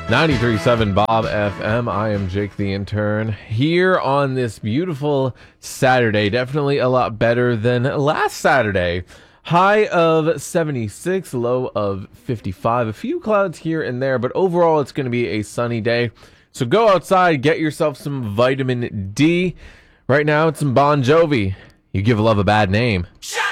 93.7 Bob FM. I am Jake the intern here on this beautiful Saturday. Definitely a lot better than last Saturday. High of 76, low of 55. A few clouds here and there, but overall it's going to be a sunny day. So go outside, get yourself some vitamin D. Right now it's some Bon Jovi. You give love a bad name.